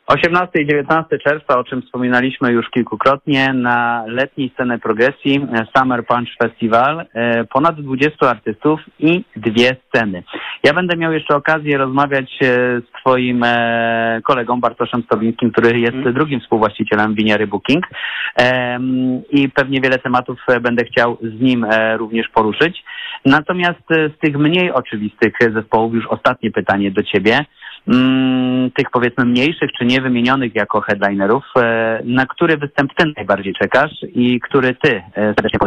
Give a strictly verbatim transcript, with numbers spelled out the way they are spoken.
osiemnastego i dziewiętnastego czerwca, o czym wspominaliśmy już kilkukrotnie, na letniej scenie progresji Summer Punch Festival, ponad dwudziestu artystów i dwie sceny. Ja będę miał jeszcze okazję rozmawiać z twoim kolegą Bartoszem Stowińskim, który jest hmm. drugim współwłaścicielem winiary Booking, i pewnie wiele tematów będę chciał z nim również poruszyć. Natomiast z tych mniej oczywistych zespołów, już ostatnie pytanie do ciebie, tych powiedzmy mniejszych czy niewymienionych jako headlinerów, na który występ ty najbardziej czekasz i który ty serdecznie